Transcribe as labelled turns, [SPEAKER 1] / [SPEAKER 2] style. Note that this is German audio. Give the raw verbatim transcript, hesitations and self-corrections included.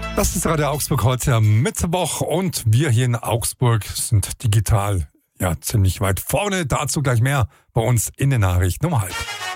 [SPEAKER 1] Das ist Radio Augsburg heute am Mittwoch und wir hier in Augsburg sind digital ja ziemlich weit vorne. Dazu gleich mehr bei uns in den Nachrichten um halb.